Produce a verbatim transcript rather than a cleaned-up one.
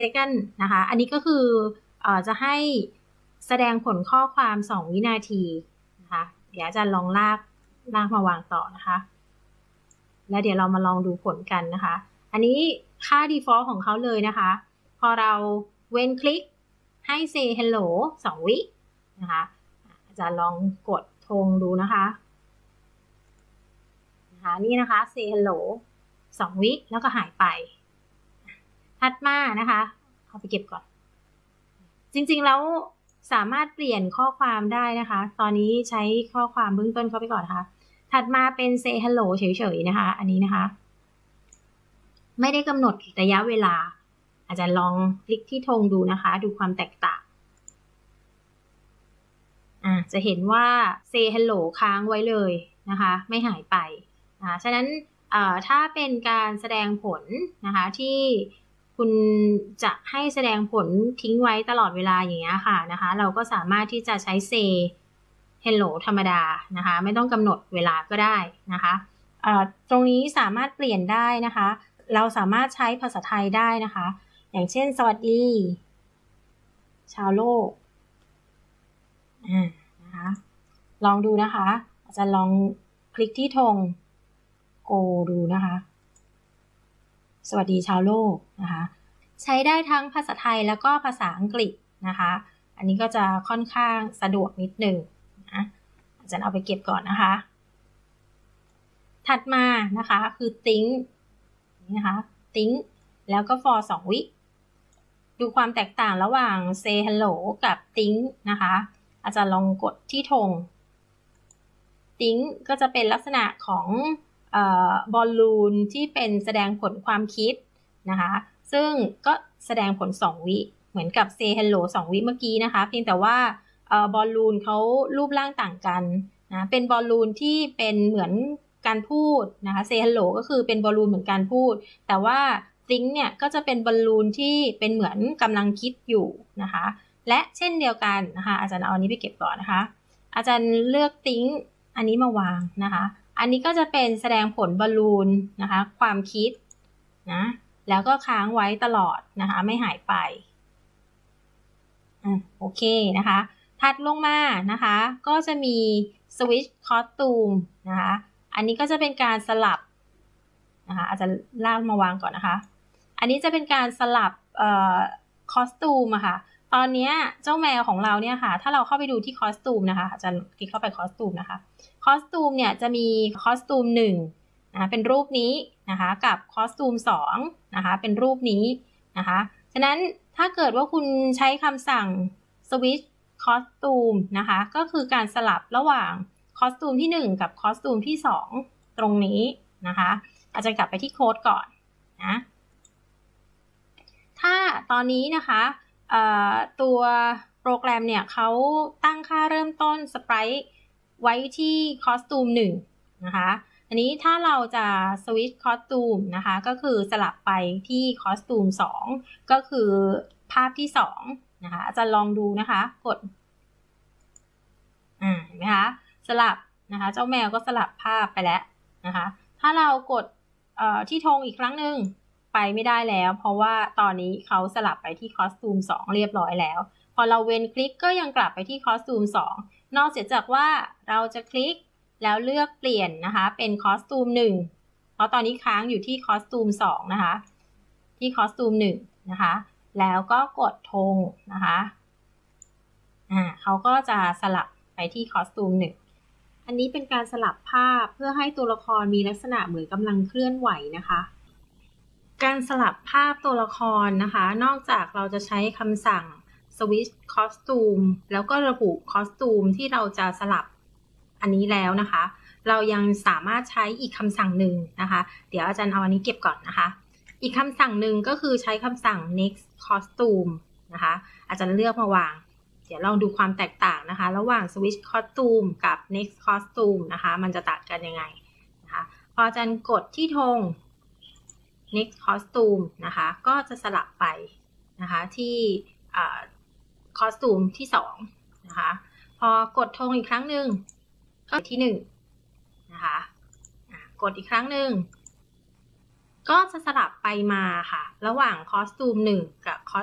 second นะคะอันนี้ก็คือเอ่อจะให้แสดงผลข้อความสองวินาทีนะคะเดี๋ยวอาจารย์ลองลากลากมาวางต่อนะคะแล้วเดี๋ยวเรามาลองดูผลกันนะคะอันนี้ค่า default ของเขาเลยนะคะพอเราเว้นคลิกให้ say hello สองวินะคะอาจารย์ลองกดธงดูนะคะนะคะนี่นะคะ say hello สองวิแล้วก็หายไปถัดมานะคะเอาไปเก็บก่อนจริงๆแล้วสามารถเปลี่ยนข้อความได้นะคะตอนนี้ใช้ข้อความเบื้องต้นเข้าไปก่อนนะคะถัดมาเป็น say hello เฉยๆนะคะอันนี้นะคะไม่ได้กำหนดระยะเวลาอาจจะลองคลิกที่ธงดูนะคะดูความแตกต่างอ่าจะเห็นว่า say hello ค้างไว้เลยนะคะไม่หายไปอ่าฉะนั้นถ้าเป็นการแสดงผลนะคะที่คุณจะให้แสดงผลทิ้งไว้ตลอดเวลาอย่างเงี้ยค่ะนะคะเราก็สามารถที่จะใช้ say hello ธรรมดานะคะไม่ต้องกำหนดเวลาก็ได้นะคะตรงนี้สามารถเปลี่ยนได้นะคะเราสามารถใช้ภาษาไทยได้นะคะอย่างเช่นสวัสดีชาวโลกอ่านะคะลองดูนะคะอาจจะลองคลิกที่ธงโกดูนะคะสวัสดีชาวโลกนะคะใช้ได้ทั้งภาษาไทยแล้วก็ภาษาอังกฤษนะคะอันนี้ก็จะค่อนข้างสะดวกนิดหนึ่งนะอาจารย์เอาไปเก็บก่อนนะคะถัดมานะคะคือ think นี่นะคะ think แล้วก็ for สองวิดูความแตกต่างระหว่าง say hello กับ think นะคะอาจารย์ลองกดที่ธง think ก็จะเป็นลักษณะของบอลลูนที่เป็นแสดงผลความคิดนะคะซึ่งก็แสดงผลสองวิเหมือนกับ say hello สองวิเมื่อกี้นะคะเพียงแต่ว่าบอลลูนเขารูปร่างต่างกันนะเป็นบอลลูนที่เป็นเหมือนการพูดนะคะ say hello ก็คือเป็นบอลลูนเหมือนการพูดแต่ว่า think เนี่ยก็จะเป็นบอลลูนที่เป็นเหมือนกำลังคิดอยู่นะคะและเช่นเดียวกันนะคะอาจารย์เอาอันนี้ไปเก็บก่อนนะคะอาจารย์เลือก think อันนี้มาวางนะคะอันนี้ก็จะเป็นแสดงผลบอลลูนนะคะความคิดนะแล้วก็ค้างไว้ตลอดนะคะไม่หายไปอ่ะโอเคนะคะถัดลงมานะคะก็จะมี switch costume นะคะอันนี้ก็จะเป็นการสลับนะคะอาจจะลากมาวางก่อนนะคะอันนี้จะเป็นการสลับเอ่อคอสตูมอะค่ะตอนนี้เจ้าแมวของเราเนี่ยค่ะถ้าเราเข้าไปดูที่คอสตูมนะคะอาจารย์คลิกเข้าไปคอสตูมนะคะคอสตูมเนี่ยจะมีคอสตูมหนึ่งนะเป็นรูปนี้นะคะกับคอสตูมสองนะคะเป็นรูปนี้นะคะฉะนั้นถ้าเกิดว่าคุณใช้คำสั่ง switch costume นะคะก็คือการสลับระหว่างคอสตูมที่หนึ่งกับคอสตูมที่สองตรงนี้นะคะอาจจะกลับไปที่โค้ดก่อนนะถ้าตอนนี้นะคะตัวโปรแกรมเนี่ยเขาตั้งค่าเริ่มต้นสไปรท์ไว้ที่คอสตูมหนึ่งนะคะอันนี้ถ้าเราจะสวิตช์คอสตูมนะคะก็คือสลับไปที่คอสตูมสองก็คือภาพที่สองนะคะอาจารย์ลองดูนะคะกดอ่าเห็นไหมคะสลับนะคะเจ้าแมวก็สลับภาพไปแล้วนะคะถ้าเรากดที่ธงอีกครั้งหนึ่งไปไม่ได้แล้วเพราะว่าตอนนี้เขาสลับไปที่คอสตูมสองเรียบร้อยแล้วพอเราเว้นคลิกก็ยังกลับไปที่คอสตูมสองนอกจากว่าเราจะคลิกแล้วเลือกเปลี่ยนนะคะเป็นคอสตูมหนึ่งเพราะตอนนี้ค้างอยู่ที่คอสตูมสองนะคะที่คอสตูมหนึ่งนะคะแล้วก็กดธงนะคะอ่าเขาก็จะสลับไปที่คอสตูมหนึ่งอันนี้เป็นการสลับภาพเพื่อให้ตัวละครมีลักษณะเหมือนกำลังเคลื่อนไหวนะคะการสลับภาพตัวละครนะคะนอกจากเราจะใช้คำสั่ง switch costume แล้วก็ระบุ costume ที่เราจะสลับอันนี้แล้วนะคะเรายังสามารถใช้อีกคำสั่งหนึ่งนะคะเดี๋ยวอาจารย์เอาอันนี้เก็บก่อนนะคะอีกคำสั่งหนึ่งก็คือใช้คำสั่ง next costume นะคะอาจารย์เลือกมาวางเดี๋ยวลองดูความแตกต่างนะคะระหว่าง switch costume กับ next costume นะคะมันจะต่างกันยังไงนะคะพออาจารย์กดที่ธง next costume นะคะก็จะสลับไปนะคะที่คอสตูมที่สองนะคะพอกดธงอีกครั้งหนึ่งก็ที่หนึ่งนะคะกดอีกครั้งหนึ่งก็จะสลับไปมาค่ะระหว่างคอสตูมหนึ่งกับคอ